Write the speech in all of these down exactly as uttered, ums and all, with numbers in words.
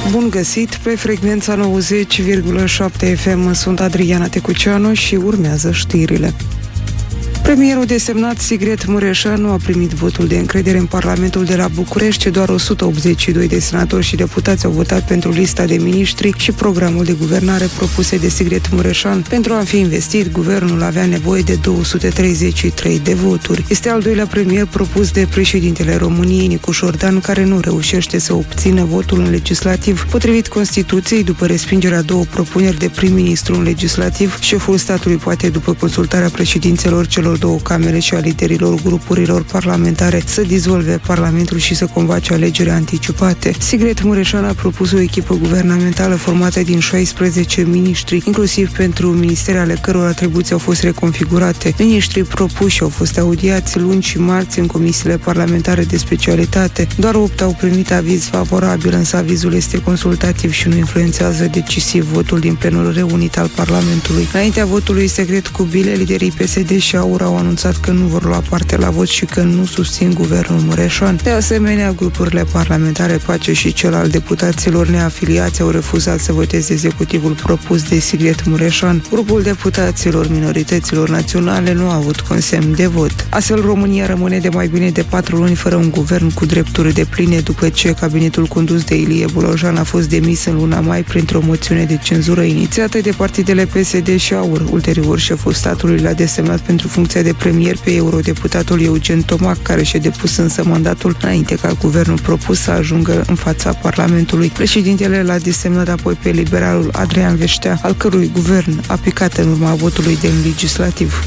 Bun găsit pe frecvența nouăzeci virgulă șapte F M. Sunt Adriana Tecuceanu și urmează știrile. Premierul desemnat Sigret Mureșanu a primit votul de încredere în Parlamentul de la București. Doar o sută optzeci și doi de senatori și deputați au votat pentru lista de miniștri și programul de guvernare propuse de Sigret Mureșan. Pentru a fi investit, guvernul avea nevoie de două sute treizeci și trei de voturi. Este al doilea premier propus de președintele României, Nicu Șordan, care nu reușește să obțină votul în legislativ. Potrivit Constituției, după respingerea două propuneri de prim-ministru în legislativ, șeful statului poate, după consultarea președinților celor două camere și a liderilor grupurilor parlamentare, să dizolve Parlamentul și să convoace alegeri anticipate. Sigret Mureșan a propus o echipă guvernamentală formată din șaisprezece miniștri, inclusiv pentru ministere ale căror atribuții au fost reconfigurate. Miniștrii propuși au fost audiați luni și marți în comisiile parlamentare de specialitate. Doar opt au primit aviz favorabil, însă avizul este consultativ și nu influențează decisiv votul din plenul reunit al Parlamentului. Înaintea votului secret cu bile, liderii P S D și AUR au anunțat că nu vor lua parte la vot și că nu susțin guvernul Mureșan. De asemenea, grupurile parlamentare Pace și cel al deputaților neafiliați au refuzat să voteze executivul propus de Sigret Mureșan. Grupul deputaților minorităților naționale nu a avut consemn de vot. Astfel, România rămâne de mai bine de patru luni fără un guvern cu drepturi depline după ce cabinetul condus de Ilie Bolojan a fost demis în luna mai printr-o moțiune de cenzură inițiată de partidele P S D și AUR. Ulterior, șeful statului l-a desemnat pentru funcția de premier pe eurodeputatul Eugen Tomac, care și-a depus însă mandatul înainte ca guvernul propus să ajungă în fața Parlamentului. Președintele l-a desemnat apoi pe liberalul Adrian Veștea, al cărui guvern a picat în urma votului de legislativ.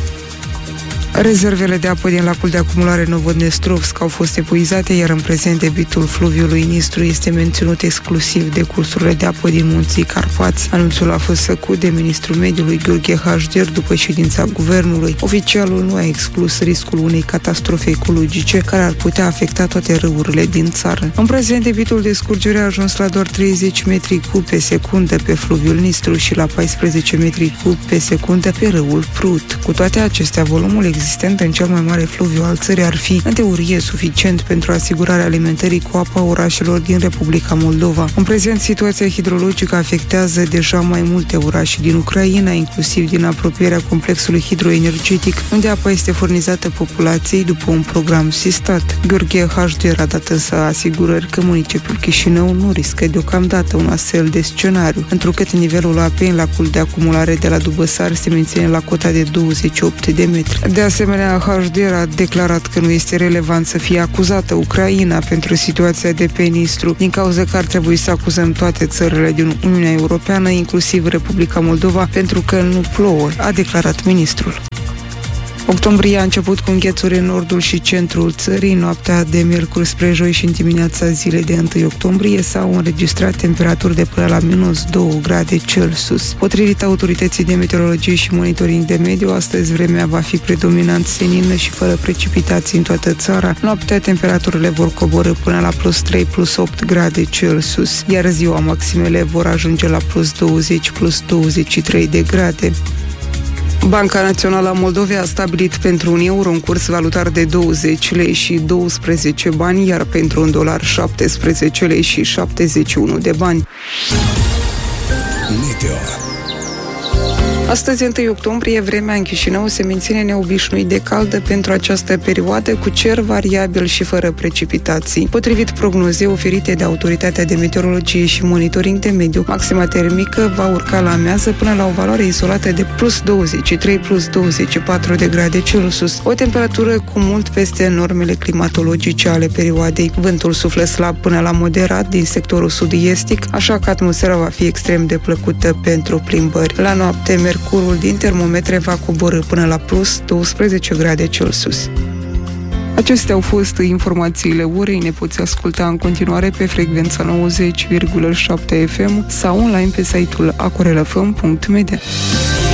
Rezervele de apă din lacul de acumulare Novodnestrovsk au fost epuizate, iar în prezent debitul fluviului Nistru este menținut exclusiv de cursurile de apă din munții Carpați. Anunțul a fost făcut de ministrul mediului Gheorghe Hașder după ședința guvernului. Oficialul nu a exclus riscul unei catastrofe ecologice care ar putea afecta toate râurile din țară. În prezent, debitul de scurgere a ajuns la doar treizeci metri cub pe secundă pe fluviul Nistru și la paisprezece metri cub pe secundă pe râul Prut. Cu toate acestea, volumul existent în cel mai mare fluviu al țării ar fi, în teorie, suficient pentru asigurarea alimentării cu apa orașelor din Republica Moldova. În prezent, situația hidrologică afectează deja mai multe orașe din Ucraina, inclusiv din apropierea complexului hidroenergetic, unde apa este furnizată populației după un program sistat. Gheorghe Hașder a dat însă asigurări că municipiul Chișinău nu riscă deocamdată un astfel de scenariu, întrucât nivelul apei în lacul de acumulare de la Dubăsar se menține la cota de douăzeci și opt de metri. De asemenea, Hașder a declarat că nu este relevant să fie acuzată Ucraina pentru situația de pe Nistru, din cauza că ar trebui să acuzăm toate țările din Uniunea Europeană, inclusiv Republica Moldova, pentru că nu plouă, a declarat ministrul. Octombrie a început cu înghețuri în nordul și centrul țării. Noaptea de miercuri spre joi și în dimineața zilei de întâi octombrie s-au înregistrat temperaturi de până la minus două grade Celsius. Potrivit autorității de meteorologie și monitoring de mediu, astăzi vremea va fi predominant senină și fără precipitații în toată țara. Noaptea temperaturile vor coborî până la plus trei, plus opt grade Celsius, iar ziua maximele vor ajunge la plus douăzeci, plus douăzeci și trei de grade. Banca Națională a Moldovei a stabilit pentru un euro un curs valutar de douăzeci lei și doisprezece bani, iar pentru un dolar șaptesprezece lei și șaptezeci și unu de bani. Meteo. Astăzi, întâi octombrie, vremea în Chișinău se menține neobișnuit de caldă pentru această perioadă, cu cer variabil și fără precipitații. Potrivit prognozei oferite de Autoritatea de Meteorologie și Monitoring de Mediu, maxima termică va urca la amiază până la o valoare izolată de plus douăzeci și trei, plus douăzeci și patru de grade Celsius, o temperatură cu mult peste normele climatologice ale perioadei. Vântul suflă slab până la moderat din sectorul sud-estic, așa că atmosfera va fi extrem de plăcută pentru plimbări. La noapte, mercurul din termometre va coborî până la plus douăsprezece grade Celsius. Acestea au fost informațiile orei. Ne poți asculta în continuare pe frecvența nouăzeci virgulă șapte F M sau online pe site-ul acorelafm punct media.